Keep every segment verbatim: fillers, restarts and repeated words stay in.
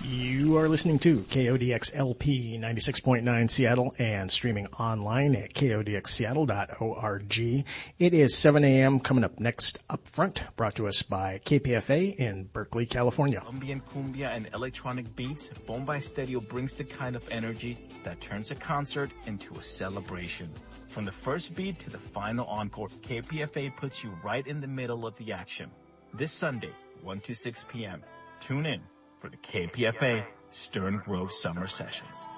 You are listening to K O D X L P ninety-six point nine Seattle and streaming online at K O D X Seattle dot org. It is seven a.m. Coming up next, Up Front, brought to us by K P F A in Berkeley, California. Colombian cumbia and electronic beats, Bomba Estéreo brings the kind of energy that turns a concert into a celebration. From the first beat to the final encore, K P F A puts you right in the middle of the action. This Sunday, one to six p.m. Tune in for the K P F A Stern Grove Summer Sessions.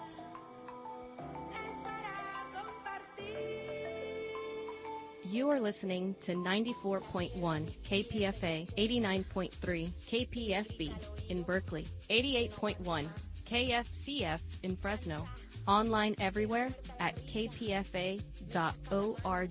You are listening to ninety-four point one K P F A, eighty-nine point three K P F B in Berkeley, eighty-eight point one K F C F in Fresno. Online everywhere at K P F A dot org.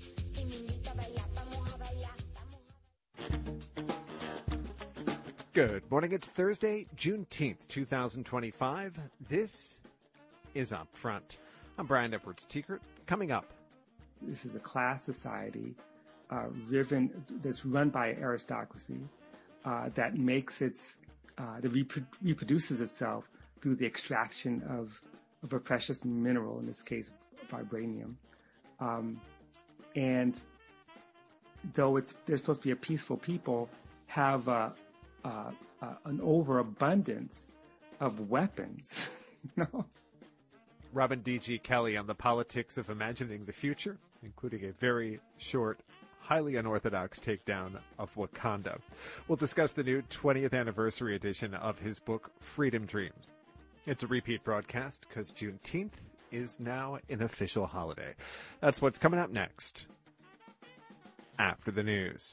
Good morning. It's Thursday, Juneteenth, two thousand twenty-five. This is Up Front. I'm Brian Edwards-Tiekert. Coming up. This is a class society uh, driven, that's run by aristocracy uh, that makes its, uh, that repro- reproduces itself through the extraction of, of a precious mineral, in this case, vibranium. Um, and though it's, they're supposed to be a peaceful people, have a Uh, uh, an overabundance of weapons. You know? Robin D G. Kelly on the politics of imagining the future, including a very short, highly unorthodox takedown of Wakanda. We'll discuss the new twentieth anniversary edition of his book, Freedom Dreams. It's a repeat broadcast because Juneteenth is now an official holiday. That's what's coming up next after the news.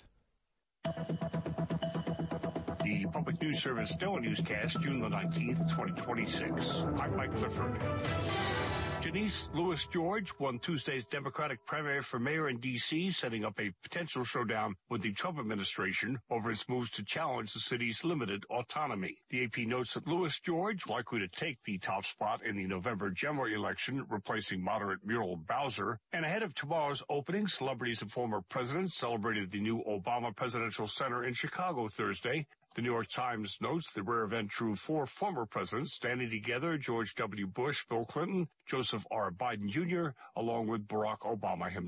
The Public News Service NOAA Newscast, June the nineteenth, twenty twenty-six. I'm Mike Clifford. Janice Lewis George won Tuesday's Democratic primary for mayor in D C, setting up a potential showdown with the Trump administration over its moves to challenge the city's limited autonomy. The A P notes that Lewis George, likely to take the top spot in the November general election, replacing moderate Muriel Bowser. And ahead of tomorrow's opening, celebrities and former presidents celebrated the new Obama Presidential Center in Chicago Thursday. The New York Times notes the rare event drew four former presidents standing together: George W. Bush, Bill Clinton, Joseph R. Biden Junior, along with Barack Obama himself.